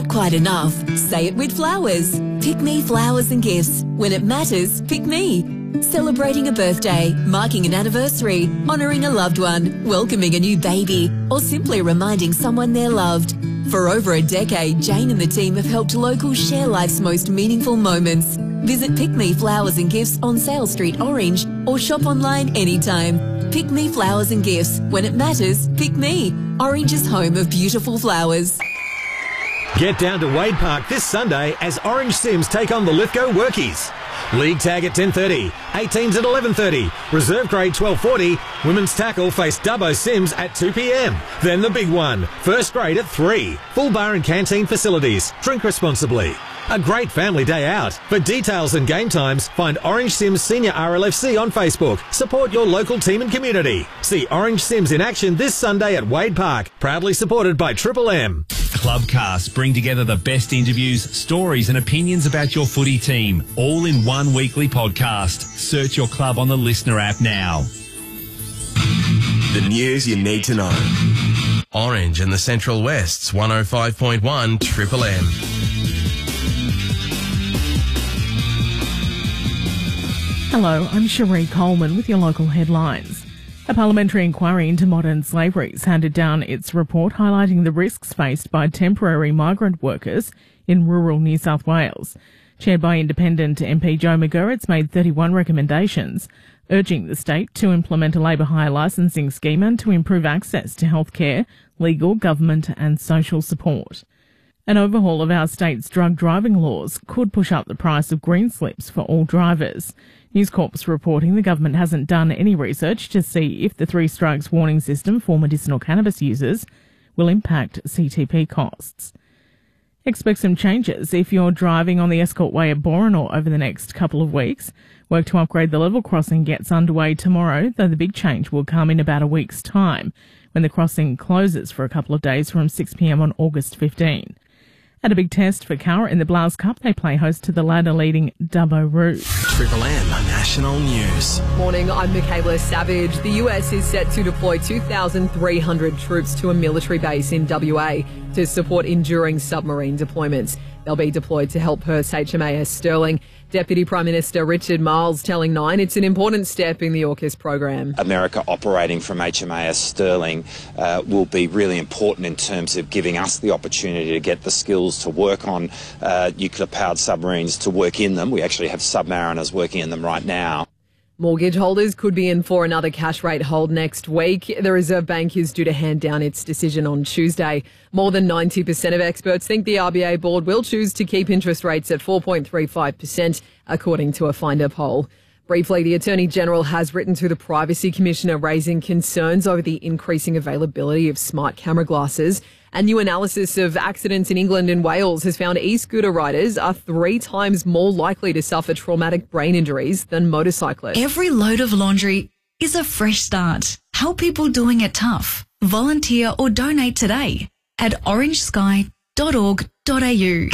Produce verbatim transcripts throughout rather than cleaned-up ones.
not quite enough, say it with flowers. Pick Me Flowers and Gifts. When it matters, pick me. Celebrating a birthday, marking an anniversary, honouring a loved one, welcoming a new baby, or simply reminding someone they're loved. For over a decade, Jane and the team have helped locals share life's most meaningful moments. Visit Pick Me Flowers and Gifts on Sale Street, Orange, or shop online anytime. Pick Me Flowers and Gifts. When it matters, pick me. Orange's home of beautiful flowers. Get down to Wade Park this Sunday as Orange Sims take on the Lithgow Workies. League tag at ten thirty, eighteens at eleven thirty, reserve grade twelve forty, women's tackle face Dubbo Sims at two p m. Then the big one, first grade at three. Full bar and canteen facilities. Drink responsibly. A great family day out. For details and game times, find Orange Sims Senior R L F C on Facebook. Support your local team and community. See Orange Sims in action this Sunday at Wade Park. Proudly supported by Triple M. Clubcasts bring together the best interviews, stories and opinions about your footy team, all in one weekly podcast. Search your club on the Listener app now. The news you need to know. Orange and the Central West's one oh five point one Triple M. Hello, I'm Cherie Coleman with your local headlines. A parliamentary inquiry into modern slavery has handed down its report highlighting the risks faced by temporary migrant workers in rural New South Wales. Chaired by Independent M P Joe McGurr, it's made thirty-one recommendations, urging the state to implement a labour hire licensing scheme and to improve access to healthcare, legal, government and social support. An overhaul of our state's drug driving laws could push up the price of green slips for all drivers. News Corp's reporting the government hasn't done any research to see if the three strikes warning system for medicinal cannabis users will impact C T P costs. Expect some changes if you're driving on the Escort Way at Boranor over the next couple of weeks. Work to upgrade the level crossing gets underway tomorrow, though the big change will come in about a week's time, when the crossing closes for a couple of days from six p m on August fifteenth. At a big test for Cowra in the Blouse Cup, they play host to the ladder-leading Dubbo Roos. Triple M National News. Morning, I'm Michaela Savage. The U S is set to deploy two thousand three hundred troops to a military base in W A to support enduring submarine deployments. They'll be deployed to help Perth's H M A S Sterling. Deputy Prime Minister Richard Marles telling Nine it's an important step in the AUKUS program. America operating from H M A S Sterling uh, will be really important in terms of giving us the opportunity to get the skills to work on uh, nuclear-powered submarines, to work in them. We actually have submariners working in them right now. Mortgage holders could be in for another cash rate hold next week. The Reserve Bank is due to hand down its decision on Tuesday. More than ninety percent of experts think the R B A board will choose to keep interest rates at four point three five percent, according to a Finder poll. Briefly, the Attorney-General has written to the Privacy Commissioner raising concerns over the increasing availability of smart camera glasses. A new analysis of accidents in England and Wales has found e-scooter riders are three times more likely to suffer traumatic brain injuries than motorcyclists. Every load of laundry is a fresh start. Help people doing it tough. Volunteer or donate today at orange sky dot org dot a u.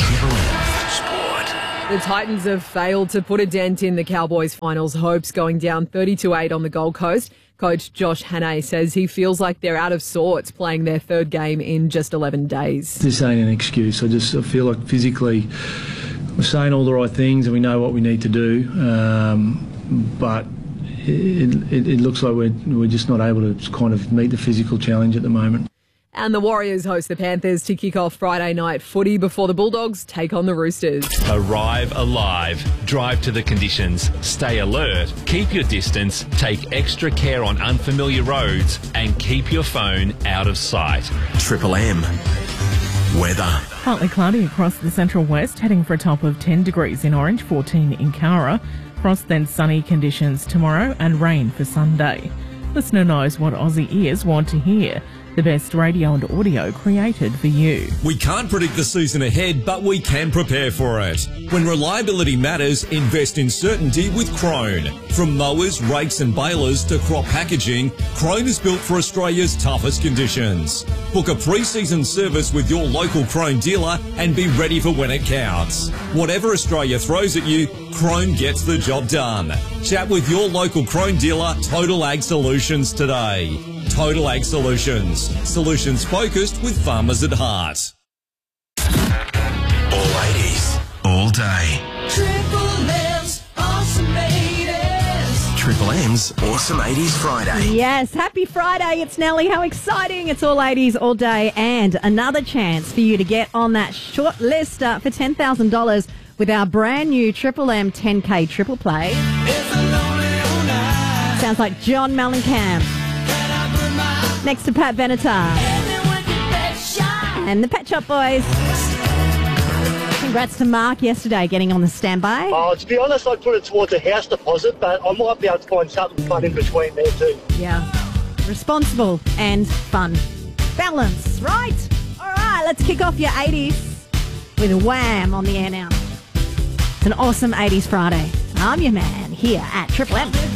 The Titans have failed to put a dent in the Cowboys' finals hopes, going down thirty to eight on the Gold Coast. Coach Josh Hannay says he feels like they're out of sorts playing their third game in just eleven days. This ain't an excuse. I just I feel like physically we're saying all the right things and we know what we need to do, um, but it, it, it looks like we're, we're just not able to kind of meet the physical challenge at the moment. And the Warriors host the Panthers to kick off Friday night footy before the Bulldogs take on the Roosters. Arrive alive. Drive to the conditions. Stay alert. Keep your distance. Take extra care on unfamiliar roads and keep your phone out of sight. Triple M. Weather. Partly cloudy across the Central West, heading for a top of ten degrees in Orange, fourteen in Cowra. Frost, then sunny conditions tomorrow and rain for Sunday. Listener knows what Aussie ears want to hear. The best radio and audio created for you. We can't predict the season ahead, but we can prepare for it. When reliability matters, invest in certainty with Krone. From mowers, rakes and balers to crop packaging, Krone is built for Australia's toughest conditions. Book a pre-season service with your local Krone dealer and be ready for when it counts. Whatever Australia throws at you, Krone gets the job done. Chat with your local Krone dealer, Total Ag Solutions, today. Total Ag Solutions. Solutions focused with farmers at heart. Friday. Triple M's Awesome eighties. Triple M's Awesome eighties Friday. Yes, happy Friday. It's Nelly. How exciting. It's all eighties all day and another chance for you to get on that short list uh, for ten thousand dollars with our brand new Triple M ten K Triple Play. Sounds like John Mellencamp. Next to Pat Benatar. And the Pet Shop Boys. Congrats to Mark yesterday getting on the standby. Oh, to be honest, I put it towards a house deposit, but I might be able to find something fun in between there too. Yeah. Responsible and fun. Balance, right? All right, let's kick off your eighties with Wham on the air now. It's an awesome eighties Friday. I'm your man here at Triple M.